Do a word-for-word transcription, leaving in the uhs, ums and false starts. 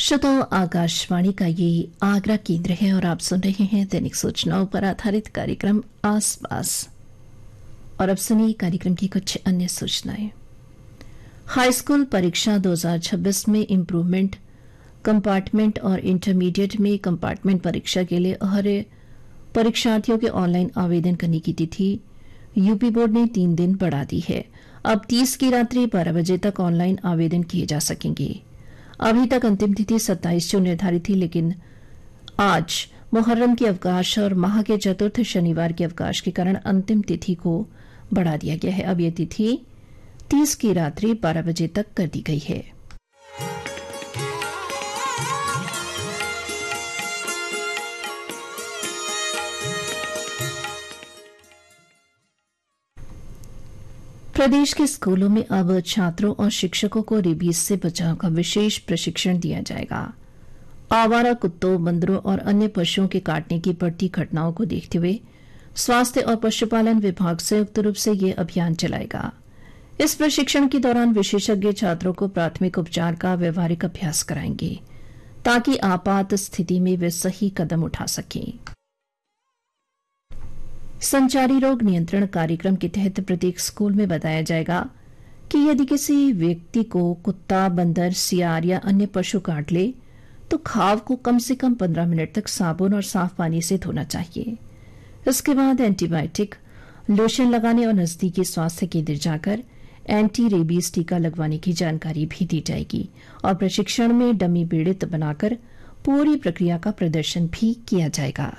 श्रोताओं, आकाशवाणी का ये आगरा केंद्र है और आप सुन रहे हैं दैनिक सूचनाओं पर आधारित कार्यक्रम आसपास। और अब सुनिए कार्यक्रम की कुछ अन्य सूचनाएं। हाई स्कूल परीक्षा दो हज़ार छब्बीस में इम्प्रूवमेंट कंपार्टमेंट और इंटरमीडिएट में कंपार्टमेंट परीक्षा के लिए हर परीक्षार्थियों के ऑनलाइन आवेदन करने की तिथि यूपी बोर्ड ने तीन दिन बढ़ा दी है। अब तीस की रात्रि बारह बजे तक ऑनलाइन आवेदन किए जा सकेंगे। अभी तक अंतिम तिथि सत्ताईस जून निर्धारित थी, लेकिन आज मुहर्रम के अवकाश और माह के चतुर्थ शनिवार के अवकाश के कारण अंतिम तिथि को बढ़ा दिया गया है। अब यह तिथि तीस की रात्रि बारह बजे तक कर दी गई है। प्रदेश के स्कूलों में अब छात्रों और शिक्षकों को रेबीज से बचाव का विशेष प्रशिक्षण दिया जाएगा। आवारा कुत्तों, बंदरों और अन्य पशुओं के काटने की बढ़ती घटनाओं को देखते हुए स्वास्थ्य और पशुपालन विभाग संयुक्त रूप से यह अभियान चलाएगा। इस प्रशिक्षण के दौरान विशेषज्ञ छात्रों को प्राथमिक उपचार का व्यवहारिक अभ्यास कराएंगे ताकि आपात स्थिति में वे सही कदम उठा सकें। संचारी रोग नियंत्रण कार्यक्रम के तहत प्रत्येक स्कूल में बताया जाएगा कि यदि किसी व्यक्ति को कुत्ता, बंदर, सियार या अन्य पशु काट ले तो घाव को कम से कम पंद्रह मिनट तक साबुन और साफ पानी से धोना चाहिए। इसके बाद एंटीबायोटिक लोशन लगाने और नजदीकी स्वास्थ्य केंद्र जाकर एंटी रेबीज टीका लगवाने की जानकारी भी दी जाएगी और प्रशिक्षण में डमी पीड़ित बनाकर पूरी प्रक्रिया का प्रदर्शन भी किया जाएगा।